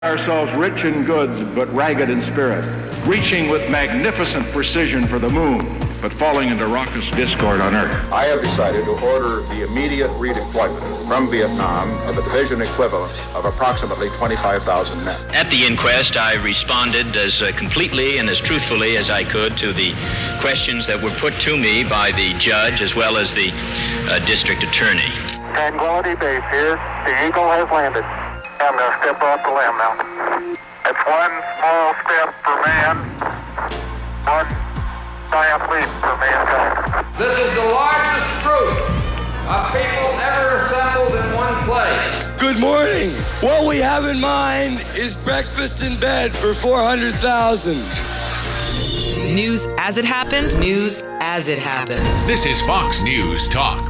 Ourselves rich in goods, but ragged in spirit, reaching with magnificent precision for the moon, but falling into raucous discord on Earth. I have decided to order the immediate redeployment from Vietnam of the division equivalent of approximately 25,000 men. At the inquest, I responded as completely and as truthfully as I could to the questions that were put to me by the judge as well as the district attorney. Tranquility Base here. The Eagle has landed. I'm going to step off the limb now. It's one small step for man, one giant leap for mankind. This is the largest group of people ever assembled in one place. Good morning. What we have in mind is breakfast in bed for 400,000. News as it happened, news as it happened. This is Fox News Talk.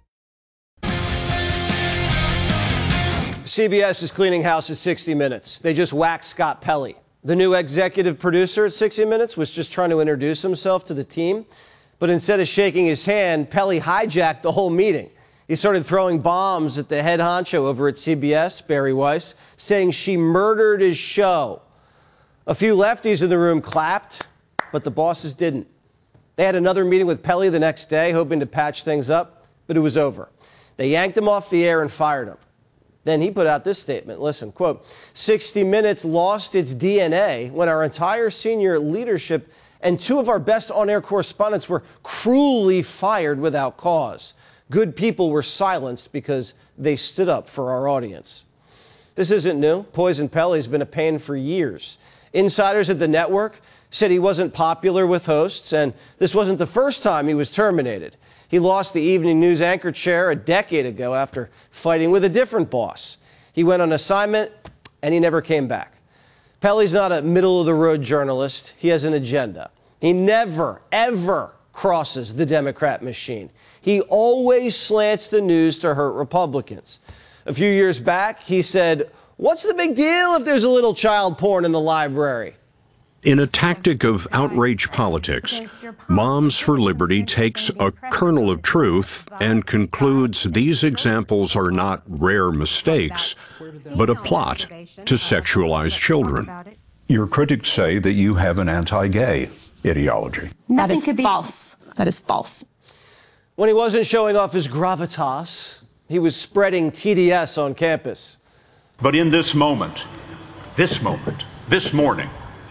CBS is cleaning house at 60 Minutes. They just waxed Scott Pelley. The new executive producer at 60 Minutes was just trying to introduce himself to the team. But instead of shaking his hand, Pelley hijacked the whole meeting. He started throwing bombs at the head honcho over at CBS, Bari Weiss, saying she murdered his show. A few lefties in the room clapped, but the bosses didn't. They had another meeting with Pelley the next day, hoping to patch things up, but it was over. They yanked him off the air and fired him. Then he put out this statement. Listen, quote, 60 Minutes lost its DNA when our entire senior leadership and two of our best on-air correspondents were cruelly fired without cause. Good people were silenced because they stood up for our audience. This isn't new. Poison Pelley's been a pain for years. Insiders at the network said he wasn't popular with hosts, and this wasn't the first time he was terminated. He lost the evening news anchor chair a decade ago after fighting with a different boss. He went on assignment, and he never came back. Pelley's not a middle-of-the-road journalist. He has an agenda. He never, ever crosses the Democrat machine. He always slants the news to hurt Republicans. A few years back, he said, "What's the big deal if there's a little child porn in the library?" In a tactic of outrage politics, Moms for Liberty takes a kernel of truth and concludes these examples are not rare mistakes, but a plot to sexualize children. Your critics say that you have an anti-gay ideology. That is false. That is false. When he wasn't showing off his gravitas, he was spreading TDS on campus. But in this moment, this morning,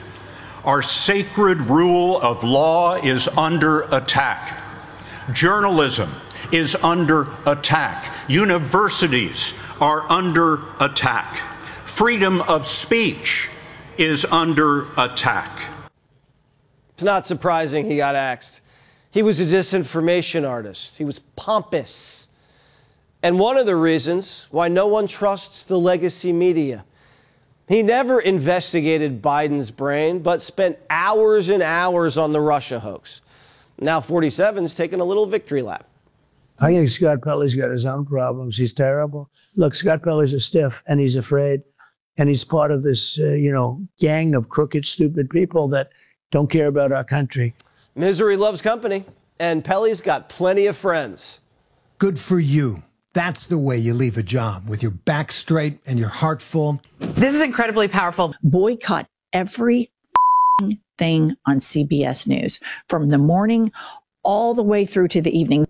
our sacred rule of law is under attack. Journalism is under attack. Universities are under attack. Freedom of speech is under attack. It's not surprising he got axed. He was a disinformation artist. He was pompous. And one of the reasons why no one trusts the legacy media. He never investigated Biden's brain, but spent hours and hours on the Russia hoax. Now 47's taking a little victory lap. I think Scott Pelley's got his own problems. He's terrible. Look, Scott Pelley's a stiff, and he's afraid. And he's part of this, gang of crooked, stupid people that don't care about our country. Misery loves company, and Pelley's got plenty of friends. Good for you. That's the way you leave a job, with your back straight and your heart full. This is incredibly powerful. Boycott every thing on CBS News, from the morning all the way through to the evening.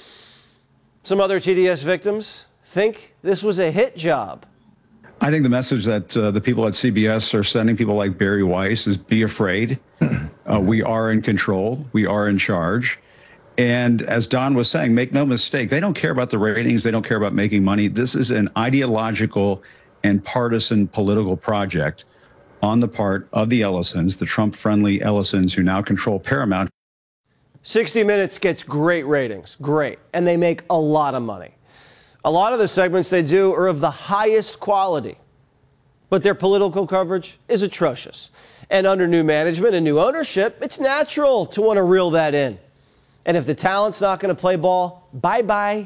Some other TDS victims think this was a hit job. I think the message that the people at CBS are sending people like Bari Weiss is be afraid. We are in control. We are in charge. And as Don was saying, make no mistake, they don't care about the ratings. They don't care about making money. This is an ideological and partisan political project on the part of the Ellisons, the Trump-friendly Ellisons who now control Paramount. 60 Minutes gets great ratings, great, and they make a lot of money. A lot of the segments they do are of the highest quality, but their political coverage is atrocious. And under new management and new ownership, it's natural to want to reel that in. And if the talent's not going to play ball, bye-bye.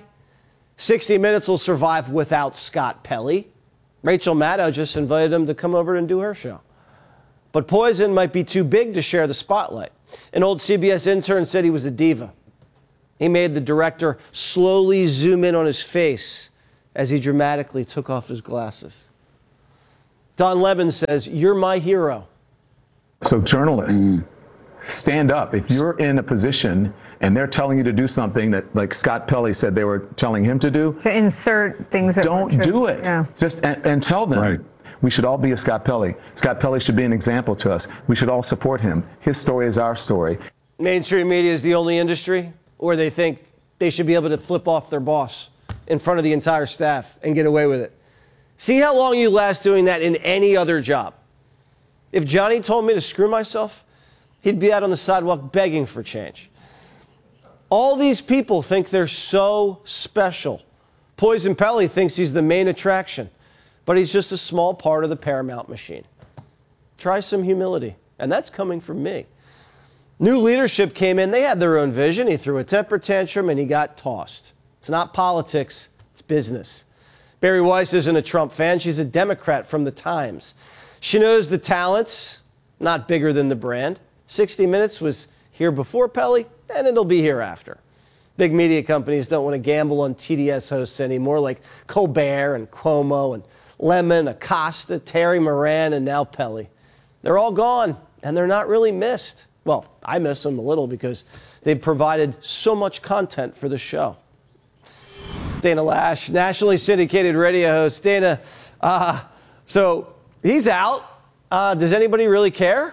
60 Minutes will survive without Scott Pelley. Rachel Maddow just invited him to come over and do her show. But Poison might be too big to share the spotlight. An old CBS intern said he was a diva. He made the director slowly zoom in on his face as he dramatically took off his glasses. Don Lemon says, "You're my hero." So journalists, stand up. If you're in a position and they're telling you to do something that, like Scott Pelley said they were telling him to do, to insert things that don't do it. Yeah. Just and tell them. Right. We should all be a Scott Pelley. Scott Pelley should be an example to us. We should all support him. His story is our story. Mainstream media is the only industry where they think they should be able to flip off their boss in front of the entire staff and get away with it. See how long you last doing that in any other job. If Johnny told me to screw myself, he'd be out on the sidewalk begging for change. All these people think they're so special. Poison Pelly thinks he's the main attraction, but he's just a small part of the Paramount machine. Try some humility, and that's coming from me. New leadership came in. They had their own vision. He threw a temper tantrum, and he got tossed. It's not politics. It's business. Barry Weiss isn't a Trump fan. She's a Democrat from the Times. She knows the talents, not bigger than the brand. 60 Minutes was here before Pelly, and it'll be here after. Big media companies don't want to gamble on TDS hosts anymore, like Colbert and Cuomo and Lemon, Acosta, Terry Moran, and now Pelly. They're all gone, and they're not really missed. Well, I miss them a little because they've provided so much content for the show. Dana Lash, nationally syndicated radio host. Dana, so he's out. Does anybody really care?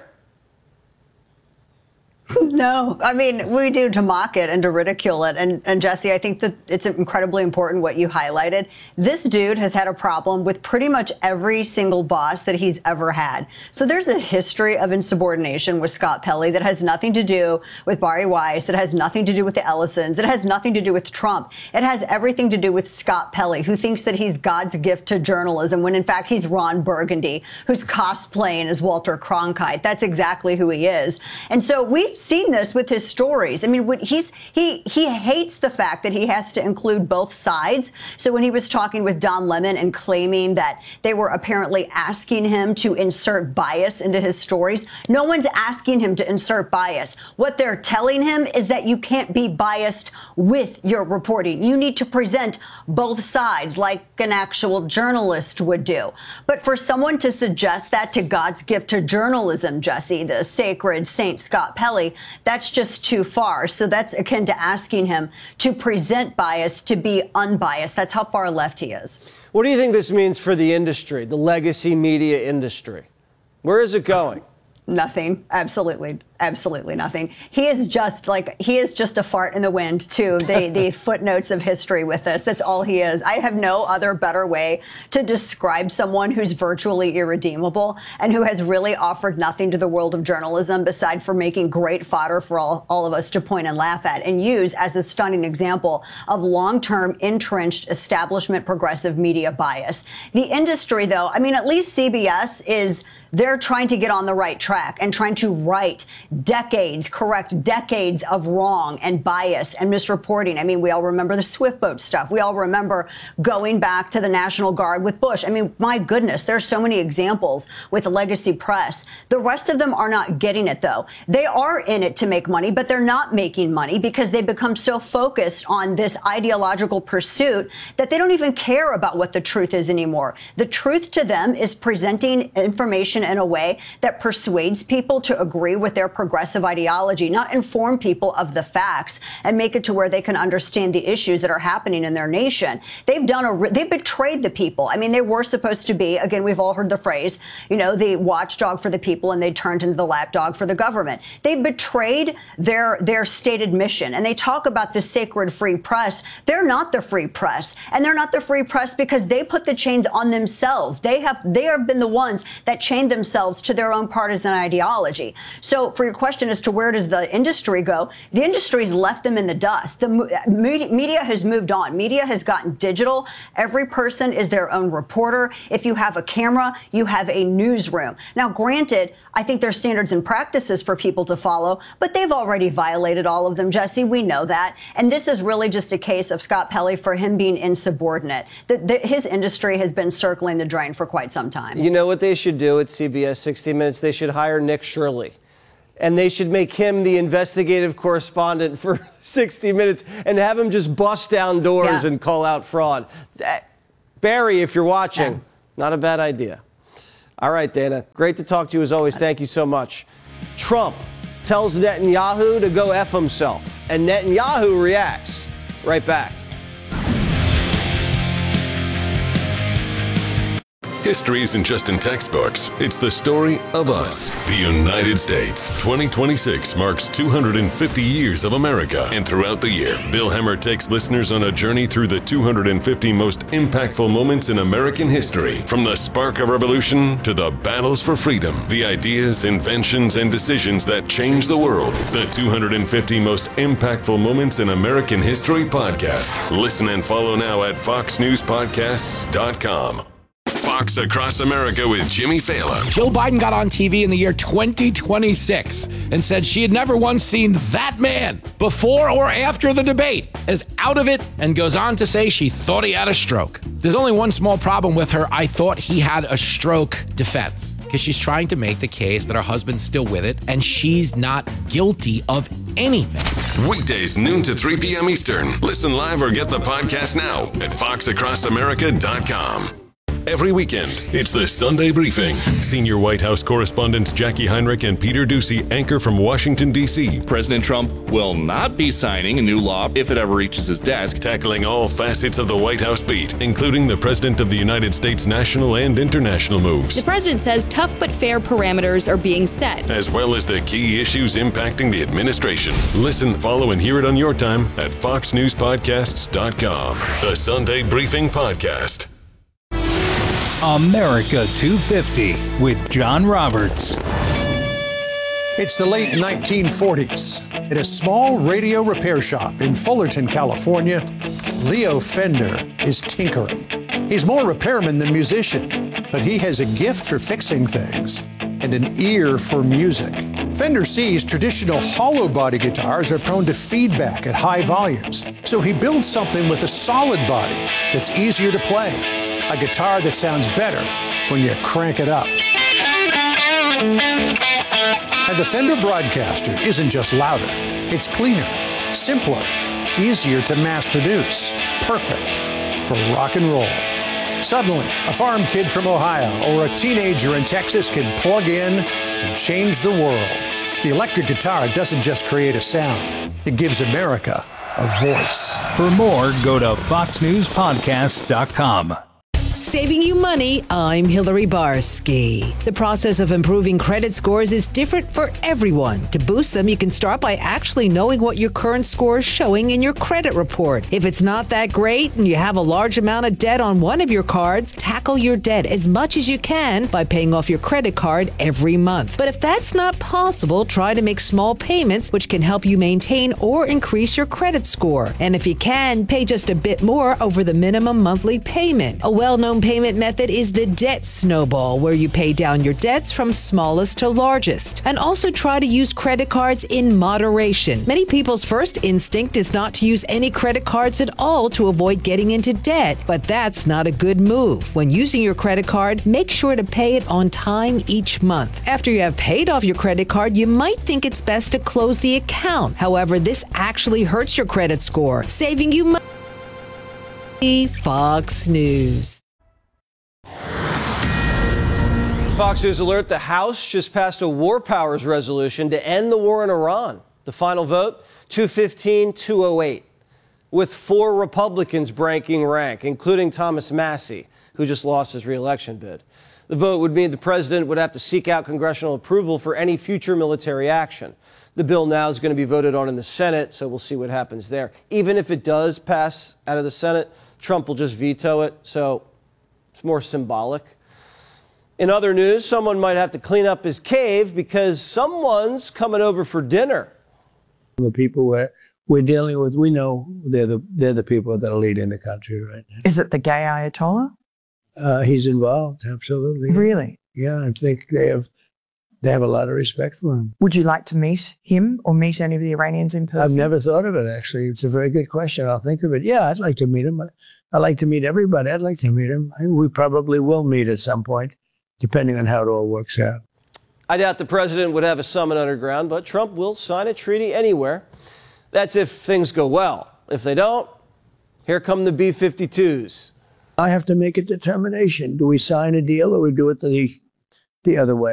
No, I mean, we do to mock it and to ridicule it. And Jesse, I think that it's incredibly important what you highlighted. This dude has had a problem with pretty much every single boss that he's ever had. So there's a history of insubordination with Scott Pelley that has nothing to do with Bari Weiss. It has nothing to do with the Ellisons. It has nothing to do with Trump. It has everything to do with Scott Pelley, who thinks that he's God's gift to journalism when in fact he's Ron Burgundy, who's cosplaying as Walter Cronkite. That's exactly who he is. And so we've seen this with his stories. I mean, he hates the fact that he has to include both sides. So when he was talking with Don Lemon and claiming that they were apparently asking him to insert bias into his stories, no one's asking him to insert bias. What they're telling him is that you can't be biased with your reporting. You need to present both sides like an actual journalist would do. But for someone to suggest that to God's gift to journalism, Jesse, the sacred Saint Scott Pelley, that's just too far. So that's akin to asking him to present bias, to be unbiased. That's how far left he is. What do you think this means for the industry, the legacy media industry? Where is it going? Nothing. Absolutely nothing. He is just a fart in the wind to the footnotes of history with this. That's all he is. I have no other better way to describe someone who's virtually irredeemable and who has really offered nothing to the world of journalism beside for making great fodder for all of us to point and laugh at and use as a stunning example of long-term entrenched establishment progressive media bias. The industry, though, I mean, at least CBS they're trying to get on the right track and trying to correct decades of wrong and bias and misreporting. I mean, we all remember the Swift boat stuff. We all remember going back to the National Guard with Bush. I mean, my goodness, there's so many examples with legacy press. The rest of them are not getting it, though. They are in it to make money, but they're not making money because they become so focused on this ideological pursuit that they don't even care about what the truth is anymore. The truth to them is presenting information in a way that persuades people to agree with their progressive ideology, not inform people of the facts and make it to where they can understand the issues that are happening in their nation. They've betrayed the people. I mean, they were supposed to be, again, we've all heard the phrase, the watchdog for the people, and they turned into the lapdog for the government. They betrayed their stated mission, and they talk about the sacred free press. They're not the free press, and they're not the free press because they put the chains on themselves. They have been the ones that chained themselves to their own partisan ideology. So for your question as to where does the industry go, the industry's left them in the dust. The media has moved on. Media has gotten digital. Every person is their own reporter. If you have a camera, you have a newsroom. Now, granted, I think there's standards and practices for people to follow, but they've already violated all of them, Jesse. We know that. And this is really just a case of Scott Pelley for him being insubordinate. His industry has been circling the drain for quite some time. You know what they should do at CBS 60 Minutes? They should hire Nick Shirley. And they should make him the investigative correspondent for 60 Minutes and have him just bust down doors and call out fraud. Barry, if you're watching, not a bad idea. All right, Dana. Great to talk to you as always. Thank you so much. Trump tells Netanyahu to go F himself, and Netanyahu reacts. Right back. History isn't just in textbooks. It's the story of us, the United States. 2026 marks 250 years of America. And throughout the year, Bill Hemmer takes listeners on a journey through the 250 most impactful moments in American history. From the spark of revolution to the battles for freedom, the ideas, inventions, and decisions that changed the world. The 250 most impactful moments in American history podcast. Listen and follow now at foxnewspodcasts.com. Fox Across America with Jimmy Fallon. Joe Biden got on TV in the year 2026 and said she had never once seen that man before or after the debate as out of it, and goes on to say she thought he had a stroke. There's only one small problem with her "I thought he had a stroke" defense, because she's trying to make the case that her husband's still with it and she's not guilty of anything. Weekdays noon to 3 p.m. Eastern. Listen live or get the podcast now at foxacrossamerica.com. Every weekend, it's the Sunday Briefing. Senior White House correspondents Jackie Heinrich and Peter Doocy anchor from Washington, D.C. President Trump will not be signing a new law if it ever reaches his desk. Tackling all facets of the White House beat, including the President of the United States' national and international moves. The president says tough but fair parameters are being set, as well as the key issues impacting the administration. Listen, follow, and hear it on your time at foxnewspodcasts.com. The Sunday Briefing Podcast. America 250 with John Roberts. It's the late 1940s. At a small radio repair shop in Fullerton, California, Leo Fender is tinkering. He's more repairman than musician, but he has a gift for fixing things and an ear for music. Fender sees traditional hollow body guitars are prone to feedback at high volumes, so he builds something with a solid body that's easier to play. A guitar that sounds better when you crank it up. And the Fender Broadcaster isn't just louder, it's cleaner, simpler, easier to mass produce, perfect for rock and roll. Suddenly, a farm kid from Ohio or a teenager in Texas can plug in and change the world. The electric guitar doesn't just create a sound, it gives America a voice. For more, go to foxnewspodcasts.com. Saving you money, I'm Hillary Barsky. The process of improving credit scores is different for everyone. To boost them, you can start by actually knowing what your current score is showing in your credit report. If it's not that great and you have a large amount of debt on one of your cards, tackle your debt as much as you can by paying off your credit card every month. But if that's not possible, try to make small payments, which can help you maintain or increase your credit score. And if you can, pay just a bit more over the minimum monthly payment. A well-known payment method is the debt snowball, where you pay down your debts from smallest to largest. And also try to use credit cards in moderation. Many people's first instinct is not to use any credit cards at all to avoid getting into debt, but that's not a good move. When using your credit card, make sure to pay it on time each month. After you have paid off your credit card, you might think it's best to close the account. However, this actually hurts your credit score, saving you money. Fox News. Fox News alert, the House just passed a war powers resolution to end the war in Iran. The final vote, 215-208, with 4 Republicans breaking rank, including Thomas Massie, who just lost his re-election bid. The vote would mean the president would have to seek out congressional approval for any future military action. The bill now is going to be voted on in the Senate, so we'll see what happens there. Even if it does pass out of the Senate, Trump will just veto it, so it's more symbolic. In other news, someone might have to clean up his cave because someone's coming over for dinner. The people we're dealing with, we know they're the people that are leading the country right now. Is it the gay Ayatollah? He's involved, absolutely. Really? Yeah, I think they have a lot of respect for him. Would you like to meet him or meet any of the Iranians in person? I've never thought of it, actually. It's a very good question. I'll think of it. Yeah, I'd like to meet him. I'd like to meet everybody. I'd like to meet him. We probably will meet at some point, depending on how it all works out. I doubt the president would have a summit underground, but Trump will sign a treaty anywhere. That's if things go well. If they don't, here come the B-52s. I have to make a determination. Do we sign a deal or we do it the the other way.